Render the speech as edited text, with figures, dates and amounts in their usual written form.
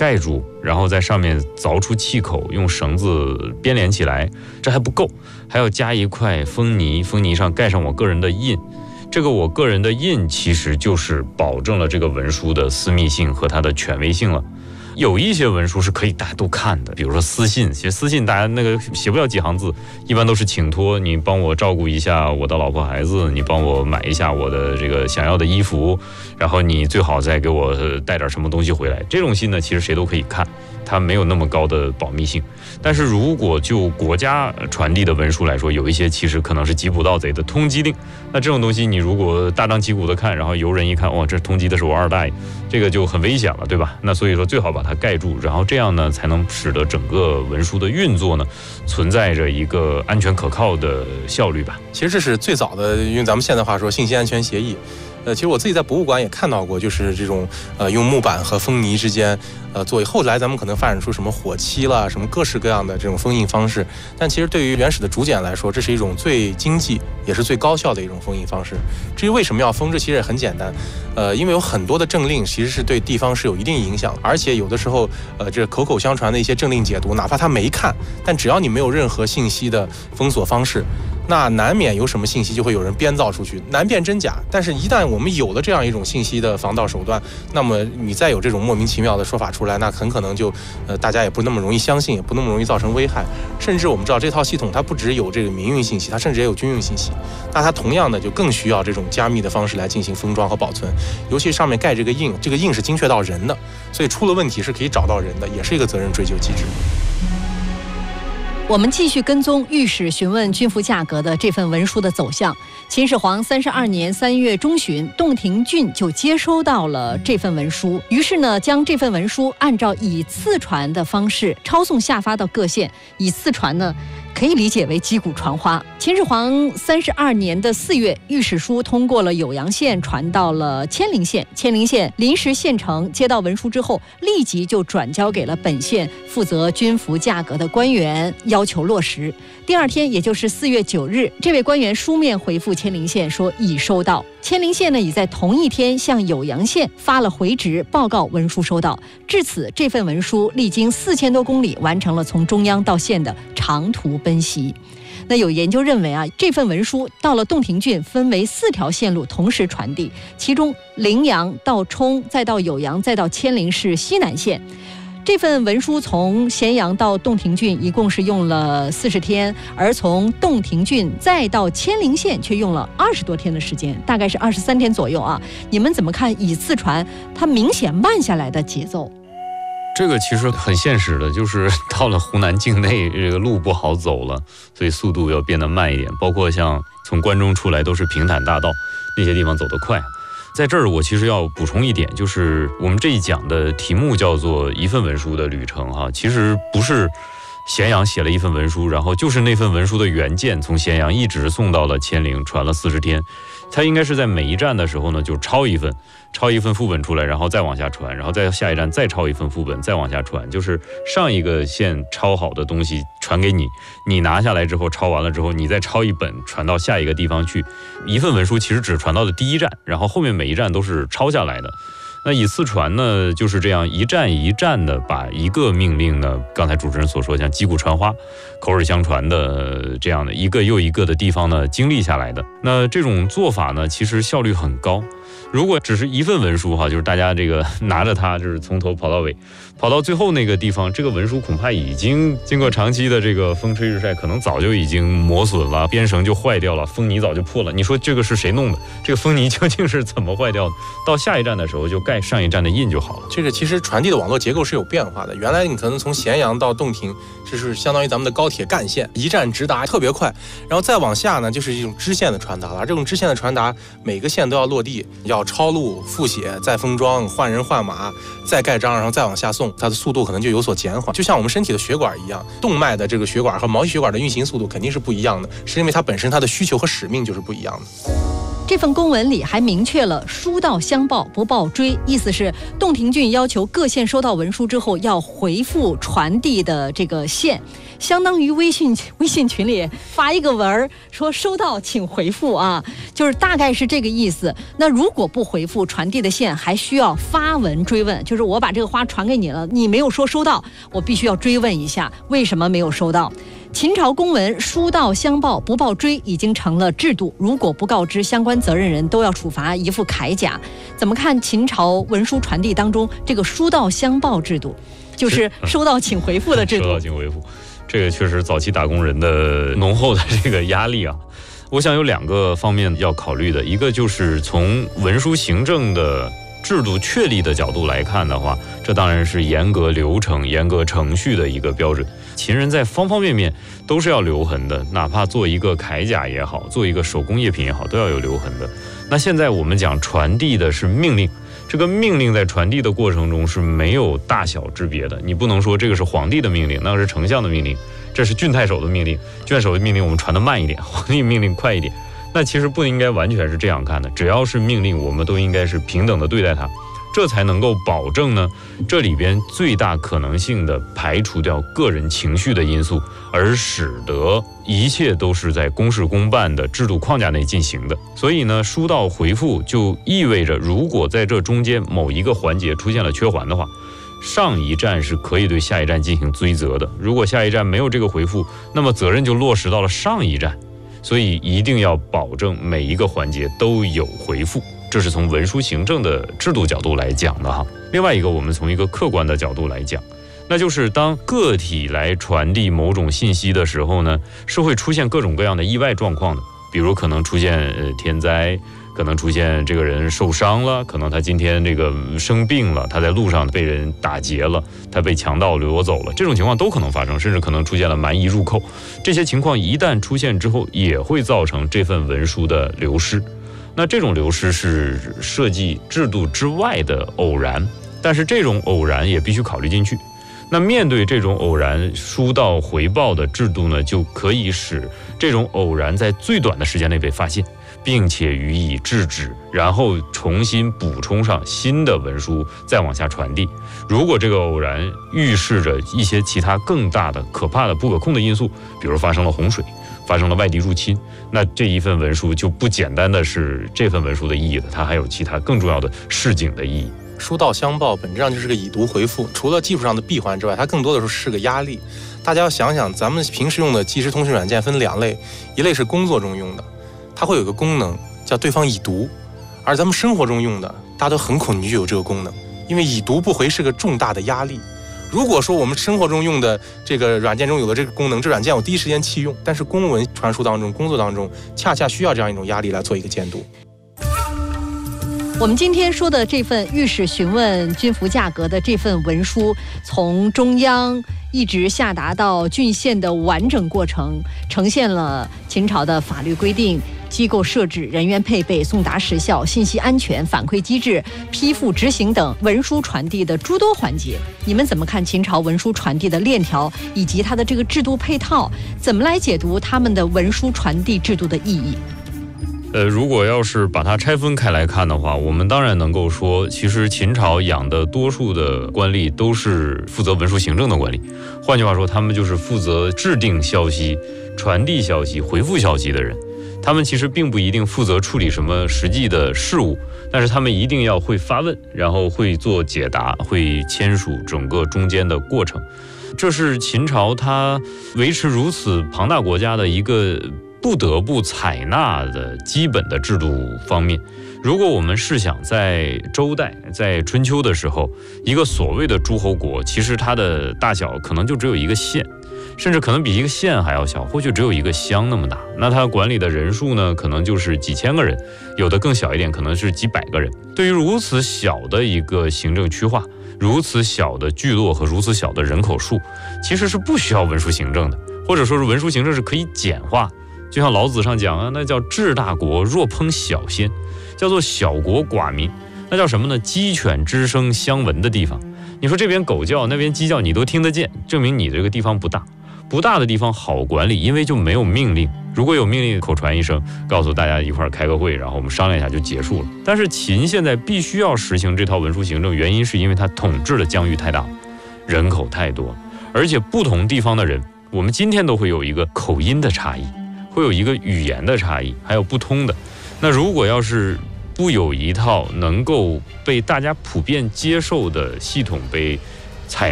盖住，然后在上面凿出气口，用绳子编连起来，这还不够，还要加一块封泥，封泥上盖上我个人的印。这个我个人的印其实就是保证了这个文书的私密性和它的权威性了。有一些文书是可以大家都看的，比如说私信，其实私信大家那个写不了几行字，一般都是请托，你帮我照顾一下我的老婆孩子，你帮我买一下我的这个想要的衣服，然后你最好再给我带点什么东西回来。这种信呢，其实谁都可以看，它没有那么高的保密性。但是如果就国家传递的文书来说，有一些其实可能是缉捕盗贼的通缉令，那这种东西你如果大张旗鼓的看，然后游人一看，哇，这通缉的是我二大爷，这个就很危险了，对吧？那所以说最好把它盖住，然后这样呢才能使得整个文书的运作呢存在着一个安全可靠的效率吧。 其实这是最早的，用咱们现代话说信息安全协议。其实我自己在博物馆也看到过，就是这种用木板和封泥之间作为，后来咱们可能发展出什么火漆啦，什么各式各样的这种封印方式。但其实对于原始的竹简来说，这是一种最经济也是最高效的一种封印方式。至于为什么要封，这其实也很简单，因为有很多的政令其实是对地方是有一定影响，而且有的时候这口口相传的一些政令解读，哪怕他没看，但只要你没有任何信息的封锁方式，那难免有什么信息就会有人编造出去，难辨真假。但是一旦我们有了这样一种信息的防盗手段，那么你再有这种莫名其妙的说法出来，那很可能就大家也不那么容易相信，也不那么容易造成危害。甚至我们知道这套系统它不只有这个民用信息，它甚至也有军用信息，那它同样的就更需要这种加密的方式来进行封装和保存。尤其上面盖这个印，这个印是精确到人的，所以出了问题是可以找到人的，也是一个责任追究机制。 我们继续跟踪御史询问军服价格的这份文书的走向。秦始皇32年3月中旬，洞庭郡就接收到了这份文书，于是呢，将这份文书按照以次传的方式抄送下发到各县。以次传呢，可以理解为击鼓传花。秦始皇32年的4月，御史书通过了酉阳县，传到了千陵县。千陵县临时县城接到文书之后，立即就转交给了本县负责军服价格的官员，要求落实。第二天，也就是4月9日，这位官员书面回复千陵县说已收到。千陵县呢，已在同一天向酉阳县发了回执，报告文书收到。至此，这份文书历经4000多公里，完成了从中央到县的长途奔袭。那有研究认为啊，这份文书到了洞庭郡分为4条线路同时传递，其中陵阳到冲，再到酉阳，再到千陵是西南线。这份文书从咸阳到洞庭郡一共是用了40天，而从洞庭郡再到千陵县却用了20多天的时间，大概是23天左右啊。你们怎么看以次传它明显慢下来的节奏？ 这个其实很现实的，就是到了湖南境内，这个路不好走了，所以速度要变得慢一点。包括像从关中出来都是平坦大道，那些地方走得快。在这儿我其实要补充一点，就是我们这一讲的题目叫做一份文书的旅程哈，其实不是咸阳写了一份文书，然后就是那份文书的原件从咸阳一直送到了千陵，传了40天。它应该是在每一站的时候呢，就抄一份副本出来，然后再往下传，然后在下一站再抄一份副本，再往下传，就是上一个县抄好的东西传给你，你拿下来之后抄完了之后，你再抄一本传到下一个地方去。一份文书其实只传到的第一站，然后后面每一站都是抄下来的。那以次传呢，就是这样一站一站的把一个命令呢，刚才主持人所说像击鼓传花、口耳相传的这样的一个又一个的地方呢经历下来的。那这种做法呢，其实效率很高。如果只是一份文书哈，就是大家这个拿着它，就是从头跑到尾，跑到最后那个地方，这个文书恐怕已经经过长期的这个风吹日晒，可能早就已经磨损了，编绳就坏掉了，封泥早就破了。你说这个是谁弄的？这个封泥究竟是怎么坏掉的？到下一站的时候就盖上一站的印就好了。 这个其实传递的网络结构是有变化的。原来你可能从咸阳到洞庭，这是相当于咱们的高铁干线，一站直达特别快，然后再往下呢，就是一种支线的传达了。这种支线的传达，每个线都要落地，要抄录、复写、再封装、换人换马、再盖章，然后再往下送，它的速度可能就有所减缓。就像我们身体的血管一样，动脉的这个血管和毛细血管的运行速度肯定是不一样的，是因为它本身它的需求和使命就是不一样的。 这份公文里还明确了书到相报不报追，意思是洞庭郡要求各县收到文书之后要回复传递的这个县，相当于微信群里发一个文说收到请回复啊，就是大概是这个意思。那如果不回复，传递的县还需要发文追问，就是我把这个花传给你了，你没有说收到，我必须要追问一下为什么没有收到。秦朝公文书到相报不报追已经成了制度，如果不告知相关责任人都要处罚一副铠甲。怎么看秦朝文书传递当中这个书到相报制度，就是收到请回复的制度？ 收到请回复，这个确实早期打工人的浓厚的这个压力啊。我想有2个方面要考虑的，一个就是从文书行政的制度确立的角度来看的话，这当然是严格流程、严格程序的一个标准。秦人在方方面面都是要留痕的，哪怕做一个铠甲也好，做一个手工业品也好，都要有留痕的。那现在我们讲传递的是命令，这个命令在传递的过程中是没有大小之别的，你不能说这个是皇帝的命令，那个是丞相的命令，这是郡太守的命令，郡太守的命令我们传得慢一点，皇帝命令快一点。那其实不应该完全是这样看的，只要是命令，我们都应该是平等的对待它，这才能够保证呢，这里边最大可能性的排除掉个人情绪的因素，而使得一切都是在公事公办的制度框架内进行的。所以呢，书到回复就意味着，如果在这中间某一个环节出现了缺环的话，上一站是可以对下一站进行追责的。如果下一站没有这个回复，那么责任就落实到了上一站。所以一定要保证每一个环节都有回复，这是从文书行政的制度角度来讲的哈。另外一个，我们从一个客观的角度来讲，那就是当个体来传递某种信息的时候呢，是会出现各种各样的意外状况的，比如可能出现天灾，可能出现这个人受伤了，可能他今天这个生病了，他在路上被人打劫了，他被强盗掠走了，这种情况都可能发生，甚至可能出现了蛮夷入寇。这些情况一旦出现之后，也会造成这份文书的流失。那这种流失是设计制度之外的偶然，但是这种偶然也必须考虑进去。那面对这种偶然，书到回报的制度呢，就可以使这种偶然在最短的时间内被发现，并且予以制止，然后重新补充上新的文书，再往下传递。如果这个偶然预示着一些其他更大的、可怕的、不可控的因素，比如发生了洪水，发生了外敌入侵，那这一份文书就不简单的是这份文书的意义了，它还有其他更重要的示警的意义。 书到相报本质上就是个已读回复，除了技术上的闭环之外，它更多的时候是个压力。大家要想想，咱们平时用的即时通讯软件分2类，一类是工作中用的，它会有个功能叫对方已读，而咱们生活中用的，大家都很恐惧有这个功能，因为已读不回是个重大的压力。如果说我们生活中用的这个软件中有了这个功能，这软件我第一时间弃用，但是公文传输当中、工作当中，恰恰需要这样一种压力来做一个监督。 我们今天说的这份御史询问军服价格的这份文书，从中央一直下达到郡县的完整过程，呈现了秦朝的法律规定、机构设置、人员配备、送达时效、信息安全、反馈机制、批复执行等文书传递的诸多环节。你们怎么看秦朝文书传递的链条以及它的这个制度配套？怎么来解读他们的文书传递制度的意义？ 如果要是把它拆分开来看的话，我们当然能够说，其实秦朝养的多数的官吏都是负责文书行政的官吏，换句话说，他们就是负责制定消息、传递消息、回复消息的人。他们其实并不一定负责处理什么实际的事务，但是他们一定要会发问，然后会做解答，会签署整个中间的过程。这是秦朝它维持如此庞大国家的一个不得不采纳的基本的制度方面。如果我们试想在周代，在春秋的时候，一个所谓的诸侯国，其实它的大小可能就只有一个县，甚至可能比一个县还要小，或许只有一个乡那么大。那它管理的人数呢，可能就是几千个人，有的更小一点，可能是几百个人。对于如此小的一个行政区划，如此小的聚落和如此小的人口数，其实是不需要文书行政的，或者说是文书行政是可以简化。就像老子上讲啊，那叫治大国若烹小鲜，叫做小国寡民。那叫什么呢？鸡犬之声相闻的地方。你说这边狗叫，那边鸡叫，你都听得见，证明你这个地方不大。 不大的地方好管理，因为就没有命令。如果有命令，口传一声，告诉大家一块儿开个会，然后我们商量一下就结束了。但是秦现在必须要实行这套文书行政，原因是因为它统治的疆域太大，人口太多，而且不同地方的人，我们今天都会有一个口音的差异，会有一个语言的差异，还有不通的。那如果要是不有一套能够被大家普遍接受的系统被